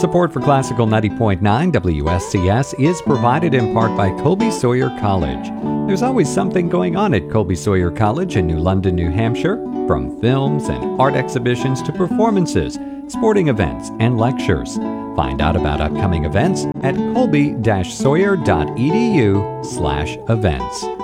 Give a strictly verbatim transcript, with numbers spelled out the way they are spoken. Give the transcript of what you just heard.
Support for Classical ninety point nine W S C S is provided in part by Colby Sawyer College. There's always something going on at Colby Sawyer College in New London, New Hampshire, from films and art exhibitions to performances, sporting events, and lectures. Find out about upcoming events at colby dash sawyer dot e d u slash events.